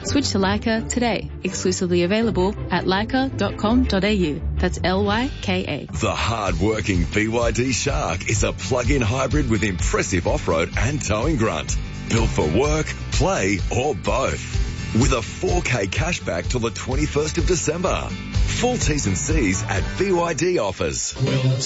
Switch to Leica today. Exclusively available at leica.com.au. That's Lyka. The hard-working BYD Shark is a plug-in hybrid with impressive off-road and towing grunt. Built for work, play, or both. With a 4K cashback till the 21st of December. Full T's and C's at BYD offers.